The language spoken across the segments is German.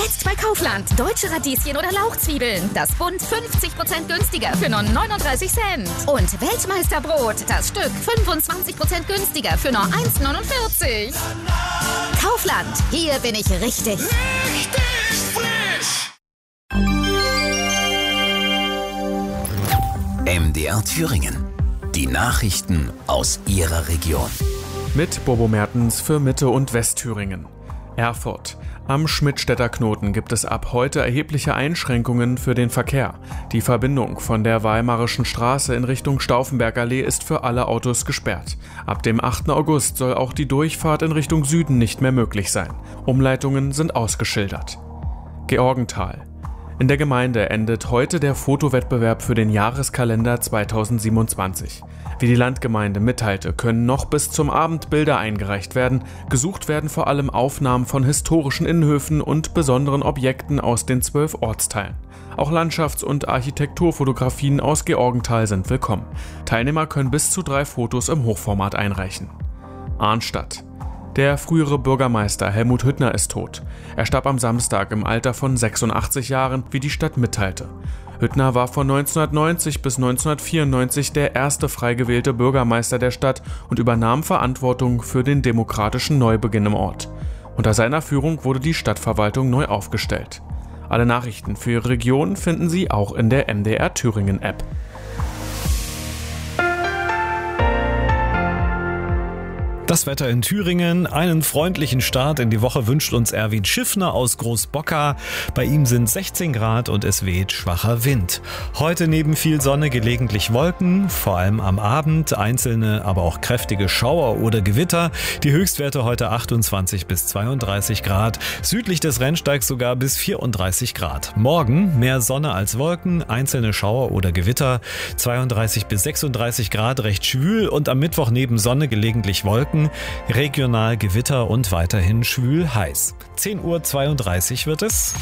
Jetzt bei Kaufland. Deutsche Radieschen oder Lauchzwiebeln. Das Bund 50% günstiger für nur 39 Cent. Und Weltmeisterbrot. Das Stück 25% günstiger für nur 1,49. Kaufland. Hier bin ich richtig. Richtig frisch! MDR Thüringen. Die Nachrichten aus Ihrer Region. Mit Bobo Mertens für Mitte- und Westthüringen. Erfurt. Am Schmidtstädter Knoten gibt es ab heute erhebliche Einschränkungen für den Verkehr. Die Verbindung von der Weimarischen Straße in Richtung Stauffenbergallee ist für alle Autos gesperrt. Ab dem 8. August soll auch die Durchfahrt in Richtung Süden nicht mehr möglich sein. Umleitungen sind ausgeschildert. Georgenthal. In der Gemeinde endet heute der Fotowettbewerb für den Jahreskalender 2027. Wie die Landgemeinde mitteilte, können noch bis zum Abend Bilder eingereicht werden. Gesucht werden vor allem Aufnahmen von historischen Innenhöfen und besonderen Objekten aus den 12 Ortsteilen. Auch Landschafts- und Architekturfotografien aus Georgenthal sind willkommen. Teilnehmer können bis zu 3 Fotos im Hochformat einreichen. Arnstadt. Der frühere Bürgermeister Helmut Hüttner ist tot. Er starb am Samstag im Alter von 86 Jahren, wie die Stadt mitteilte. Hüttner war von 1990 bis 1994 der erste frei gewählte Bürgermeister der Stadt und übernahm Verantwortung für den demokratischen Neubeginn im Ort. Unter seiner Führung wurde die Stadtverwaltung neu aufgestellt. Alle Nachrichten für Ihre Region finden Sie auch in der MDR Thüringen App. Das Wetter in Thüringen, einen freundlichen Start in die Woche wünscht uns Erwin Schiffner aus Großbocker. Bei ihm sind 16 Grad und es weht schwacher Wind. Heute neben viel Sonne gelegentlich Wolken, vor allem am Abend, einzelne, aber auch kräftige Schauer oder Gewitter. Die Höchstwerte heute 28 bis 32 Grad, südlich des Rennsteigs sogar bis 34 Grad. Morgen mehr Sonne als Wolken, einzelne Schauer oder Gewitter, 32 bis 36 Grad, recht schwül und am Mittwoch neben Sonne gelegentlich Wolken. Regional Gewitter und weiterhin schwül heiß. 10:32 Uhr wird es.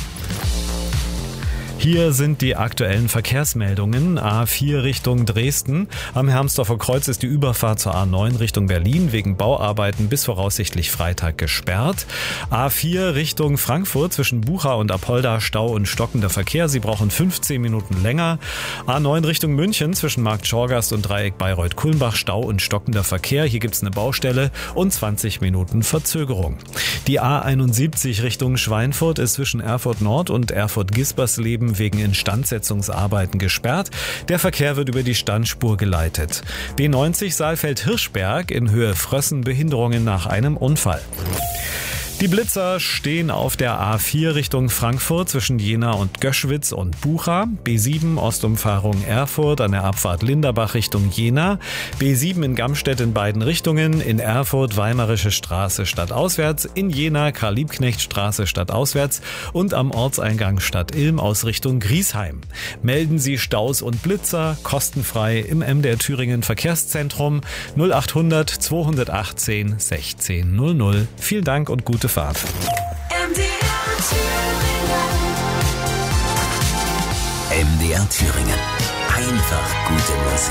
Hier sind die aktuellen Verkehrsmeldungen. A4 Richtung Dresden. Am Hermsdorfer Kreuz ist die Überfahrt zur A9 Richtung Berlin wegen Bauarbeiten bis voraussichtlich Freitag gesperrt. A4 Richtung Frankfurt zwischen Bucha und Apolda Stau und stockender Verkehr. Sie brauchen 15 Minuten länger. A9 Richtung München zwischen Markt Schorgast und Dreieck Bayreuth-Kulmbach Stau und stockender Verkehr. Hier gibt's eine Baustelle und 20 Minuten Verzögerung. Die A71 Richtung Schweinfurt ist zwischen Erfurt Nord und Erfurt-Gispersleben wegen Instandsetzungsarbeiten gesperrt. Der Verkehr wird über die Standspur geleitet. B90 Saalfeld-Hirschberg in Höhe Frössen Behinderungen nach einem Unfall. Die Blitzer stehen auf der A4 Richtung Frankfurt zwischen Jena und Göschwitz und Bucha, B7 Ostumfahrung Erfurt an der Abfahrt Linderbach Richtung Jena, B7 in Gamstedt in beiden Richtungen, in Erfurt Weimarische Straße stadtauswärts, in Jena Karl-Liebknecht-Straße stadtauswärts und am Ortseingang Stadt Ilm aus Richtung Griesheim. Melden Sie Staus und Blitzer kostenfrei im MDR Thüringen Verkehrszentrum 0800 218 1600. Vielen Dank und gute Fahrt. MDR Thüringen. Einfach gute Musik.